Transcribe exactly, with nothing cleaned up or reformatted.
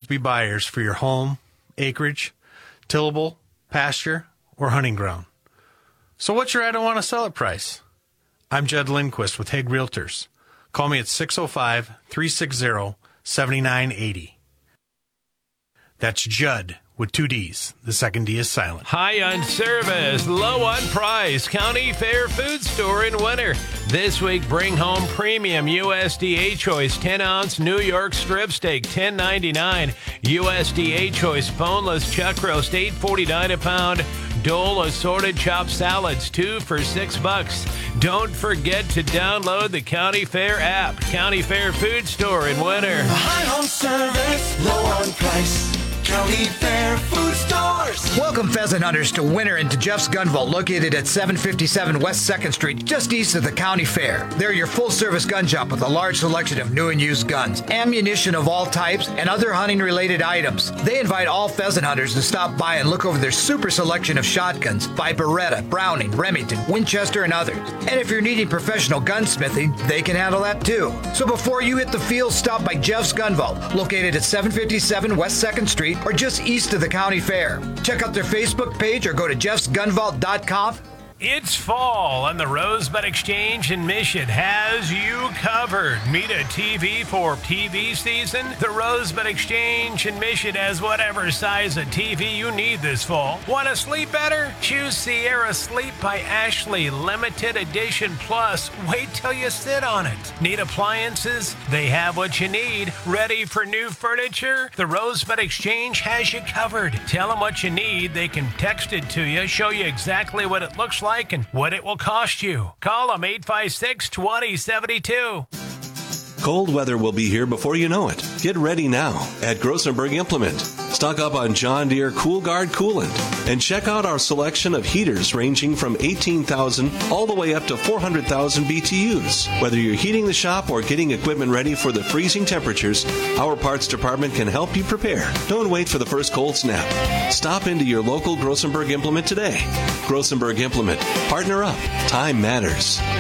be buyers for your home, acreage, tillable, pasture, or hunting ground. So what's your I don't want to sell it price? I'm Judd Lindquist with Hague Realtors. Call me at six oh five, three six zero, seven nine eight zero. That's Judd with two D's. The second D is silent. High on service, low on price. County Fair Food Store in winter. This week, bring home premium U S D A Choice ten ounce New York strip steak, ten ninety-nine. U S D A Choice boneless chuck roast, eight forty-nine a pound. Dole assorted chopped salads, two for six bucks. Don't forget to download the County Fair app. County Fair Food Store in winter. High on service, low on price. County Fair Food Stores. Welcome, pheasant hunters, to winter and to Jeff's Gun Vault, located at seven fifty-seven West second Street, just east of the County Fair. They're your full-service gun shop with a large selection of new and used guns, ammunition of all types, and other hunting-related items. They invite all pheasant hunters to stop by and look over their super selection of shotguns by Beretta, Browning, Remington, Winchester, and others. And if you're needing professional gunsmithing, they can handle that too. So before you hit the field, stop by Jeff's Gun Vault, located at seven fifty-seven West second Street, or just east of the County Fair. Check out their Facebook page or go to jeffs gun vault dot com. It's fall, and the Rosebud Exchange in Mission has you covered. Meet a T V for T V season? The Rosebud Exchange in Mission has whatever size of T V you need this fall. Want to sleep better? Choose Sierra Sleep by Ashley Limited Edition Plus. Wait till you sit on it. Need appliances? They have what you need. Ready for new furniture? The Rosebud Exchange has you covered. Tell them what you need. They can text it to you, show you exactly what it looks like and what it will cost you. Call them eight five six, two zero seven two. Cold weather will be here before you know it. Get ready now at Grossenberg Implement. Stock up on John Deere Cool Guard coolant and check out our selection of heaters ranging from eighteen thousand all the way up to four hundred thousand B T Us. Whether you're heating the shop or getting equipment ready for the freezing temperatures, our parts department can help you prepare. Don't wait for the first cold snap. Stop into your local Grossenberg Implement today. Grossenberg Implement. Partner up. Time matters.